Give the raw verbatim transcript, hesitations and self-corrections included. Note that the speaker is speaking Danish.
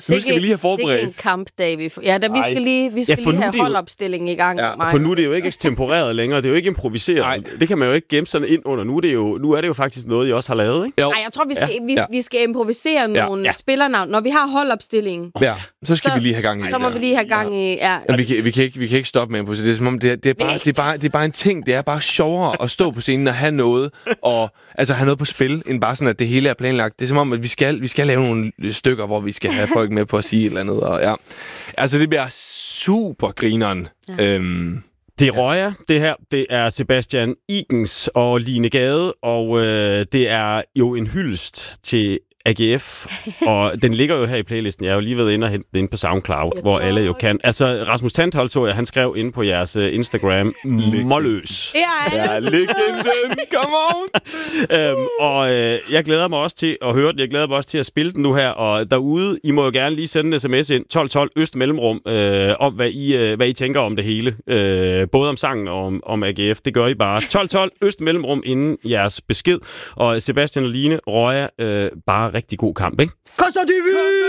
nu skal vi lige have forberedt. Sikke en kampdag. Vi, ja, da, vi skal lige, vi skal ja, lige have holdopstillingen i gang. Ja, Mig. for nu er det jo ikke ekstemporeret længere. Det er jo ikke improviseret. Nej. Det kan man jo ikke gemme sådan ind under. Nu er det jo, nu er det jo faktisk noget, I også har lavet, ikke? Nej, jeg tror, vi skal, ja. vi, vi skal improvisere ja. nogle ja. spillernavn. Når vi har holdopstillingen, ja, så skal så, vi lige have gang i Så må ja. vi lige have gang i... Ja. Ja, vi, kan, vi, kan ikke, vi kan ikke stoppe med at improvisere. Det er som om, det er, det er, bare, det, er bare, det er bare en ting. Det er bare sjovere at stå på scenen og have noget, og altså have noget på spil, end bare sådan, at det hele er planlagt. Det er som om, at vi skal, vi skal lave nogle stykker, hvor vi skal have folk med på at sige et eller andet. Og ja. Altså, det bliver super grineren. Ja. Øhm, Det er Røja, det her. Det er Sebastian Igens og Line Gade, og øh, det er jo en hyldest til A G F, og den ligger jo her i playlisten. Jeg har jo lige været inde og hente den inde på SoundCloud, ja, hvor alle jo kan. Altså, Rasmus Tantholdt så jeg, han skrev inde på jeres uh, Instagram, målløs. Ja, ja, legenden, come on! øhm, og øh, jeg glæder mig også til at høre den. Jeg glæder mig også til at spille den nu her, og derude, I må jo gerne lige sende en sms ind, tolv tolv Øst Mellemrum, øh, om hvad I, øh, hvad I tænker om det hele. Øh, både om sangen og om, om A G F. Det gør I bare. tolv tolv Øst Mellemrum inden jeres besked. Og Sebastian og Line, Røja, øh, bare rigtig god kamp, ikke? Koster